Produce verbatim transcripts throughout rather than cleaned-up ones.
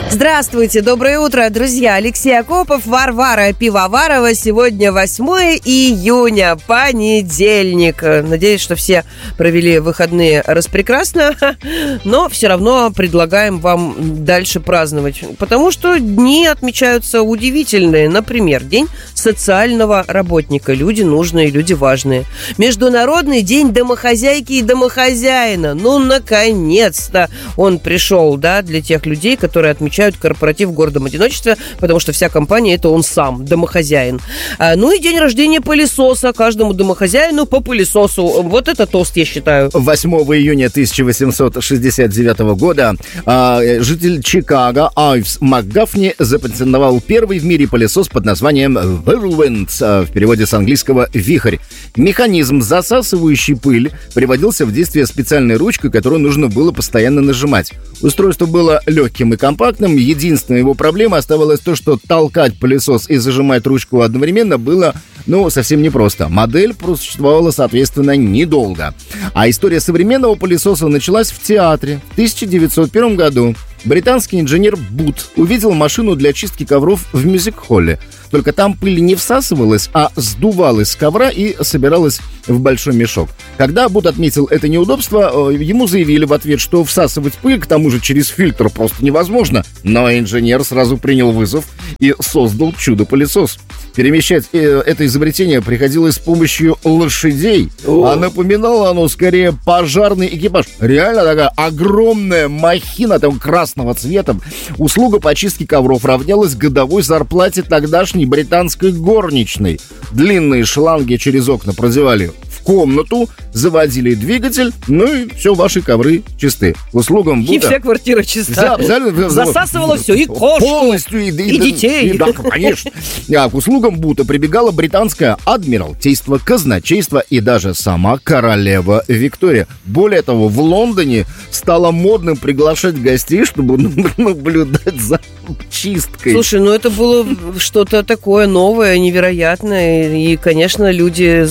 Здравствуйте, доброе утро, друзья. Алексей Акопов, Варвара Пивоварова. Сегодня восьмое июня, понедельник. Надеюсь, что все провели выходные распрекрасно, но все равно предлагаем вам дальше праздновать, потому что дни отмечаются удивительные. Например, День социального работника. Люди нужные, люди важные. Международный день домохозяйки и домохозяина. Ну, наконец-то он пришел, да, для тех людей, которые отмечают корпоратив в гордом одиночестве, потому что вся компания – это он сам, домохозяин. А, ну и день рождения пылесоса. Каждому домохозяину по пылесосу. Вот это тост, я считаю. восьмого июня тысяча восемьсот шестьдесят девятого года а, житель Чикаго Айвс МакГафни запатентовал первый в мире пылесос под названием Whirlwind, а, в переводе с английского «вихрь». Механизм, засасывающий пыль, приводился в действие специальной ручкой, которую нужно было постоянно нажимать. Устройство было легким и компактным. Единственная его проблема оставалась то, что толкать пылесос и зажимать ручку одновременно было, ну, совсем непросто. Модель просуществовала, соответственно, недолго. А история современного пылесоса началась в театре в тысяча девятьсот первом году. Британский инженер Бут увидел машину для чистки ковров в мюзик-холле. Только там пыль не всасывалась, а сдувалась с ковра и собиралась в большой мешок. Когда Бут отметил это неудобство, ему заявили в ответ, что всасывать пыль, к тому же через фильтр, просто невозможно. Но инженер сразу принял вызов и создал чудо-пылесос. Перемещать это изобретение приходилось с помощью лошадей, а напоминало оно скорее пожарный экипаж. Реально такая огромная махина, там красного цвета. Услуга по чистке ковров равнялась годовой зарплате тогдашней британской горничной. Длинные шланги через окна продевали в комнату, заводили двигатель, ну и все, ваши ковры чисты. К услугам Буда... И вся квартира чиста. Да, абсолютно. Засасывало все, и кошку, полностью, и, и, и детей. И, да, конечно. А к услугам Бута прибегало британское адмиралтейство, казначейство и даже сама королева Виктория. Более того, в Лондоне стало модным приглашать гостей, чтобы наблюдать за чисткой. Слушай, ну это было что-то такое новое, невероятное. И, конечно, люди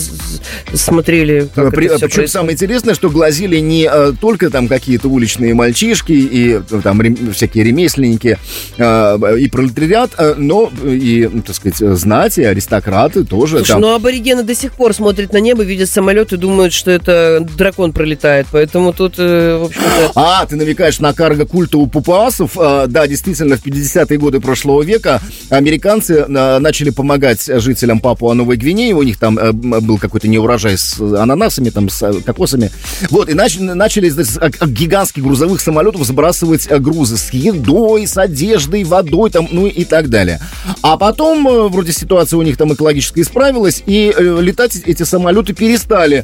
смотрели, как При, это все Причем происходит. самое интересное, что глазели не а, только там какие-то уличные мальчишки и там рем, всякие ремесленники а, и пролетариат, а, но и, так сказать, знати, аристократы тоже. Слушай, там... ну аборигены до сих пор смотрят на небо, видят самолет и думают, что это дракон пролетает. Поэтому тут, в общем-то... А, ты намекаешь на карго-культа у папуасов. А, да, действительно, в пятидесятые годы прошлого века американцы а, начали помогать жителям Папуа-Новой Гвинеи. У них там а, был какой-то неурожай с ананасами, там, с кокосами. Вот, и начали, начали с гигантских грузовых самолетов сбрасывать грузы с едой, с одеждой, водой, там, ну и так далее. А потом, вроде ситуация у них там экологически исправилась, и э, летать эти самолеты перестали.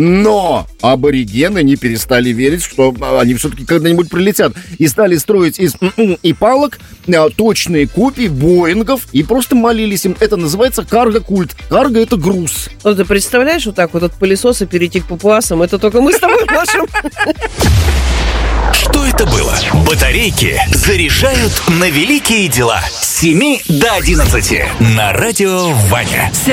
Но аборигены не перестали верить, что они все-таки когда-нибудь прилетят. И стали строить из и палок точные копии Боингов и просто молились им. Это называется карго-культ. Карго — это груз. Ну, ты представляешь, вот так вот от пылесоса перейти к папуасам? Это только мы с тобой можем. Что это было? Батарейки заряжают на великие дела. С семи до одиннадцати на радио Ваня.